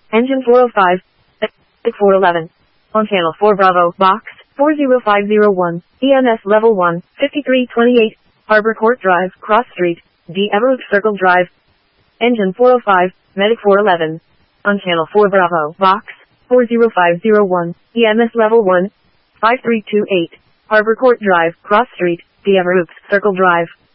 Engine 405. Exit 411. On channel 4 Bravo, box 40501. EMS level 1, 5328. Harbor Court Drive, Cross Street, D. Everett Circle Drive. Engine 405, Medic 411. On channel 4 Bravo, box 40501. EMS level 1, 5328. Harbor Court Drive, Cross Street, D. Everett Circle Drive.